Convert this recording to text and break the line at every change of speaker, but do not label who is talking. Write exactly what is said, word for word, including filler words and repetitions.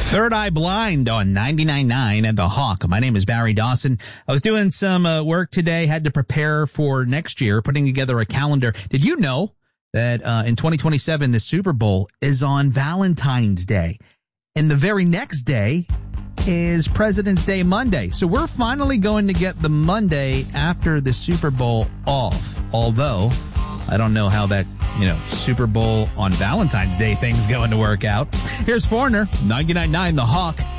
Third Eye Blind on ninety-nine point nine at The Hawk. My name is Barry Dawson. I was doing some uh, work today, had to prepare for next year, putting together a calendar. Did you know that uh, in twenty twenty-seven, the Super Bowl is on Valentine's Day? And the very next day is President's Day Monday. So we're finally going to get the Monday after the Super Bowl off. Although, I don't know how that, you know, Super Bowl on Valentine's Day thing's going to work out. Here's Foreigner, ninety-nine point nine The Hawk.